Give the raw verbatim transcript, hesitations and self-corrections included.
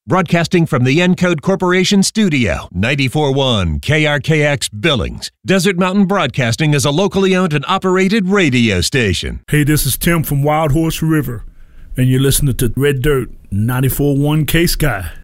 Broadcasting from the Encode Corporation studio, ninety-four point one K R K X Billings. Desert Mountain Broadcasting is a locally owned and operated radio station. Hey, this is Tim from Wild Horse River, and you're listening to Red Dirt, ninety-four point one K-Sky.